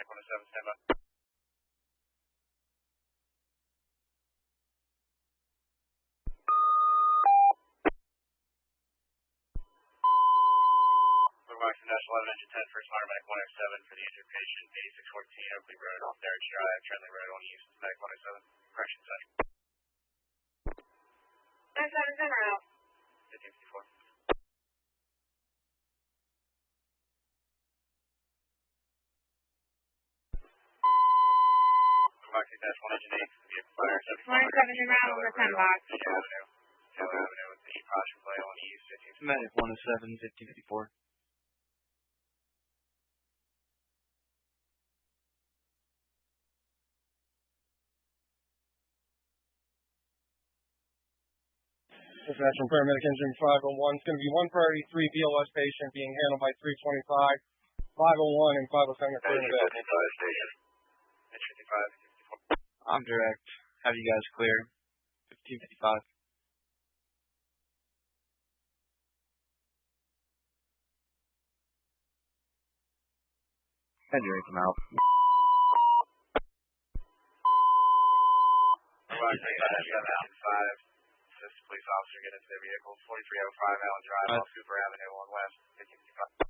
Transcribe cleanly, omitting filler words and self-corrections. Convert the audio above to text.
Medic 107, stand by. Boxing Dash 11, Engine 10, First Fire Medic 107 for the injured patient, 8614 Oakley Road, Derrick Drive, Trenley Road, on use Medic 107. Correction session. 977 out. 1554. Boxing Dash 1, Engine 8, vehicle fire, 27 around on the 10 box. Taylor Avenue with the caution play on use 1554. Medic 107, 1554. National Paramedic Engine 501 is going to be 1 priority 3 BLS patient being handled by 325, 501, and 507 are clear in the bed. I'm direct. Have you guys clear? 1555. And direct them out. Police officer get into their vehicle, 4305 Allen Drive, off Cooper Avenue on West, 1555.